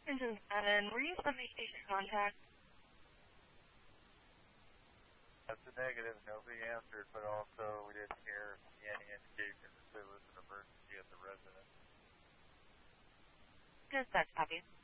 Engine 7, were you somebody station contact? That's a negative. Nobody answered, but also we didn't hear any indication that there was an emergency at the residence. Dispatch copy.